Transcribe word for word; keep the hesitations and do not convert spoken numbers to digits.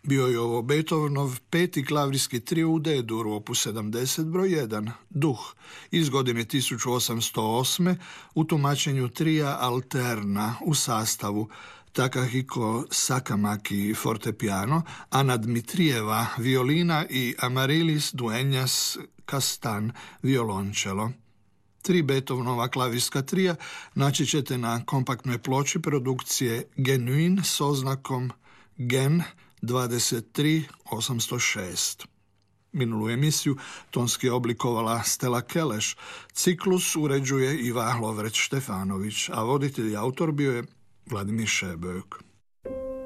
Bio je ovo Beethovenov peti klavirski trio u D-dur, opus sedamdeset broj jedan, Duh, iz godine tisuću osamsto osme u tumačenju trija Alterna u sastavu Takahiko Sakamaki fortepiano, Ana Dmitrijeva violina i Amarilis Dueñas Castan violončelo. Tri Beethovenova klavirska trija naći ćete na kompaktnoj ploči produkcije Genuine s oznakom Gen dvadeset tri osamsto šest. Minulu emisiju tonski je oblikovala Stella Keleš, ciklus uređuje Iva Lovreć Štefanović, a voditelj i autor bio je Vladimir Šebek.